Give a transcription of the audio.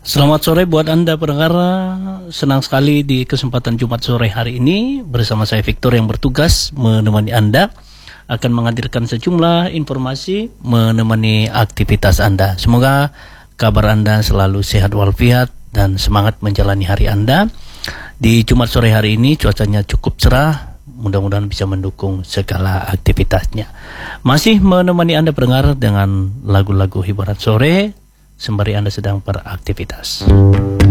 Selamat sore buat Anda pendengar. Senang sekali di kesempatan Jumat sore hari ini bersama saya Victor yang bertugas menemani Anda akan menghadirkan sejumlah informasi menemani aktivitas Anda. Semoga kabar Anda selalu sehat walafiat dan semangat menjalani hari Anda. Di Jumat sore hari ini cuacanya cukup cerah, mudah-mudahan bisa mendukung segala aktivitasnya. Masih menemani Anda pendengar dengan lagu-lagu hiburan sore sembari Anda sedang beraktivitas.